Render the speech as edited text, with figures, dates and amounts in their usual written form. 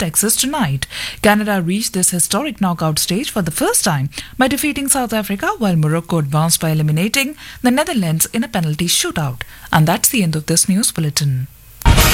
Texas tonight. Canada reached this historic knockout stage for the first time by defeating South Africa, while Morocco advanced by eliminating the Netherlands in a penalty shootout. And that's the end of this news bulletin.